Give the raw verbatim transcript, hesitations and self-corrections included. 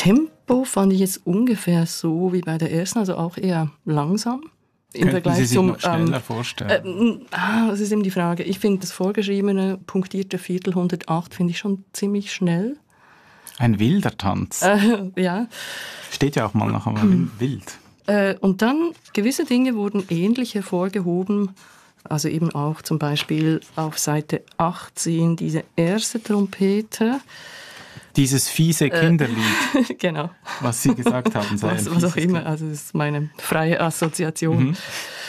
Tempo fand ich jetzt ungefähr so wie bei der ersten, also auch eher langsam. Im Könnten Vergleich Sie sich zum, noch schneller ähm, vorstellen? Äh, ah, das ist eben die Frage. Ich finde das vorgeschriebene punktierte Viertel hundertacht finde ich schon ziemlich schnell. Ein wilder Tanz. Äh, ja. Steht ja auch mal nach einmal wild. Äh, und dann gewisse Dinge wurden ähnlich hervorgehoben. Also eben auch zum Beispiel auf Seite achtzehn diese erste Trompete. Dieses fiese Kinderlied, äh, genau. was Sie gesagt haben, sei was, ein was auch fieses immer, Kind. also das ist meine freie Assoziation. Mhm.